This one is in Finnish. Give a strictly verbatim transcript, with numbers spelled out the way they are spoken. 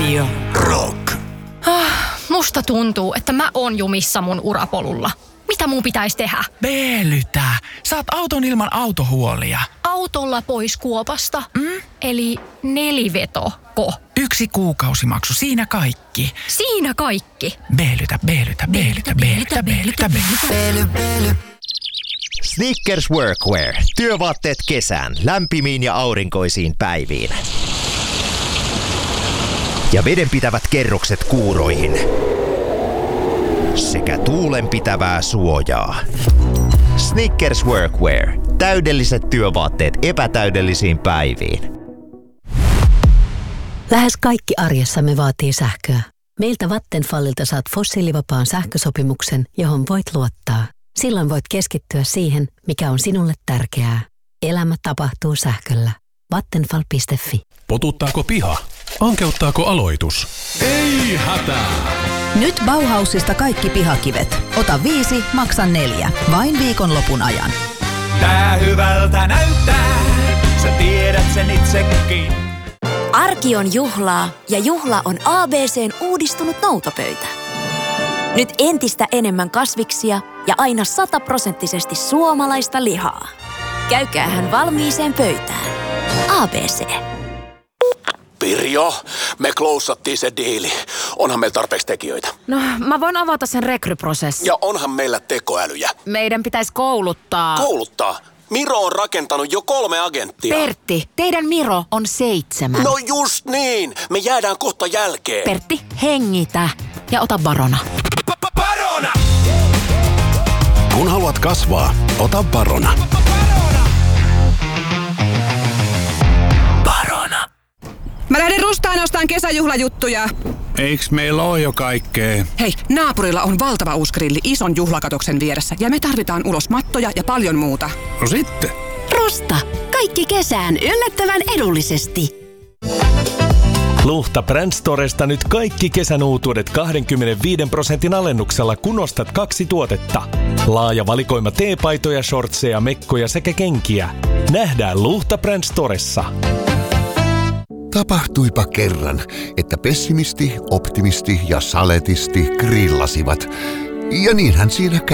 Radio Rock. Ah, musta tuntuu, että mä oon jumissa mun urapolulla. Mitä mun pitäisi tehdä? Veelytä. Saat auton ilman autohuolia. Autolla pois kuopasta? Mm? Eli nelivetoko? Yksi kuukausimaksu, siinä kaikki. Siinä kaikki? Veelytä, veelytä, veelytä, veelytä, veelytä, veelytä. Snickers Workwear. Työvaatteet kesään, lämpimiin ja aurinkoisiin päiviin. Ja vedenpitävät kerrokset kuuroihin. Sekä tuulenpitävää suojaa. Snickers Workwear. Täydelliset työvaatteet epätäydellisiin päiviin. Lähes kaikki arjessamme vaatii sähköä. Meiltä Vattenfallilta saat fossiilivapaan sähkösopimuksen, johon voit luottaa. Silloin voit keskittyä siihen, mikä on sinulle tärkeää. Elämä tapahtuu sähköllä. Vattenfall piste fi. Potuttaako piha? Ankeuttaako aloitus? Ei hätää! Nyt Bauhausista kaikki pihakivet. Ota viisi, maksa neljä. Vain viikonlopun ajan. Tää hyvältä näyttää, sä tiedät sen itsekin. Arki on juhlaa ja juhla on A B C:n uudistunut noutopöytä. Nyt entistä enemmän kasviksia ja aina sataprosenttisesti suomalaista lihaa. Käykäähän valmiiseen pöytään. A B C. Pirjo, me klousattiin se diili. Onhan meillä tarpeeksi tekijöitä. No, mä voin avata sen rekryprosessin. Ja onhan meillä tekoälyjä. Meidän pitäisi kouluttaa. Kouluttaa? Miro on rakentanut jo kolme agenttia. Pertti, teidän Miro on seitsemän. No just niin, me jäädään kohta jälkeen. Pertti, hengitä ja ota Barona. Barona! Kun haluat kasvaa, ota Barona. Barona. Mä lähden Rustaan ostaan kesäjuhlajuttuja. Eiks meillä oo jo kaikkea? Hei, naapurilla on valtava uusi grilli ison juhlakatoksen vieressä ja me tarvitaan ulos mattoja ja paljon muuta. No sitten. Rusta. Kaikki kesään yllättävän edullisesti. Luhta Brand Storesta nyt kaikki kesän uutuudet kaksikymmentäviisi prosentin alennuksella, kun ostat kaksi tuotetta. Laaja valikoima teepaitoja, shortseja, mekkoja sekä kenkiä. Nähdään Luhta Brand Storessa. Tapahtuipa kerran, että pessimisti, optimisti ja saletisti grillasivat. Ja niinhän siinä kävi.